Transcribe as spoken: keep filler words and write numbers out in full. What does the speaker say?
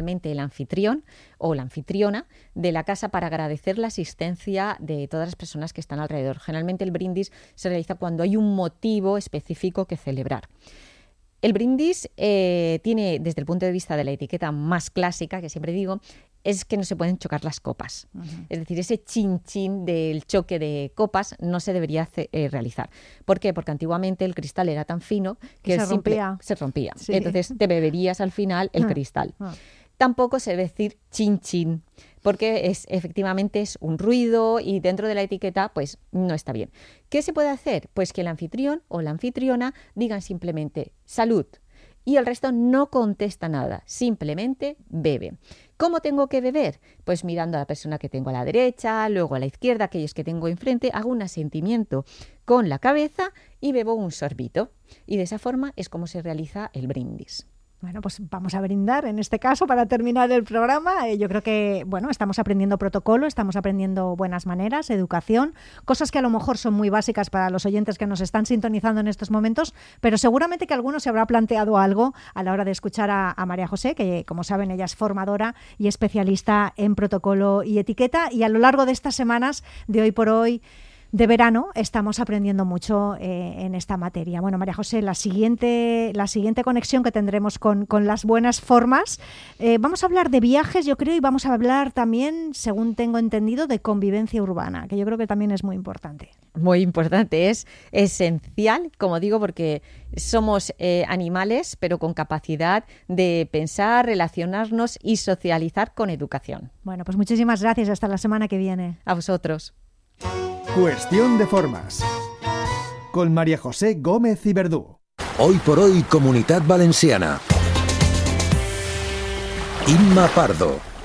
normalmente el anfitrión o la anfitriona de la casa para agradecer la asistencia de todas las personas que están alrededor. Generalmente el brindis se realiza cuando hay un motivo específico que celebrar. El brindis eh, tiene, desde el punto de vista de la etiqueta más clásica, que siempre digo, es que no se pueden chocar las copas. Uh-huh. Es decir, ese chin chin del choque de copas no se debería hacer, eh, realizar. ¿Por qué? Porque antiguamente el cristal era tan fino que se simple, rompía. Se rompía. Sí. Entonces te beberías al final el uh-huh. cristal. Uh-huh. Tampoco se debe decir chin chin, porque es, efectivamente es un ruido y dentro de la etiqueta pues no está bien. ¿Qué se puede hacer? Pues que el anfitrión o la anfitriona digan simplemente salud y el resto no contesta nada, simplemente bebe. ¿Cómo tengo que beber? Pues mirando a la persona que tengo a la derecha, luego a la izquierda, aquellos que tengo enfrente, hago un asentimiento con la cabeza y bebo un sorbito. Y de esa forma es como se realiza el brindis. Bueno, pues vamos a brindar en este caso para terminar el programa. Eh, yo creo que, bueno, estamos aprendiendo protocolo, estamos aprendiendo buenas maneras, educación, cosas que a lo mejor son muy básicas para los oyentes que nos están sintonizando en estos momentos, pero seguramente que alguno se habrá planteado algo a la hora de escuchar a, a María José, que como saben ella es formadora y especialista en protocolo y etiqueta, y a lo largo de estas semanas de hoy por hoy de verano estamos aprendiendo mucho eh, en esta materia. Bueno, María José, la siguiente, la siguiente conexión que tendremos con, con las buenas formas, eh, vamos a hablar de viajes, yo creo, y vamos a hablar también, según tengo entendido, de convivencia urbana, que yo creo que también es muy importante. Muy importante, es esencial, como digo, porque somos eh, animales, pero con capacidad de pensar, relacionarnos y socializar con educación. Bueno, pues muchísimas gracias. Hasta la semana que viene. A vosotros. Cuestión de formas. Con María José Gómez y Verdú. Hoy por hoy, Comunitat Valenciana. Imma Pardo.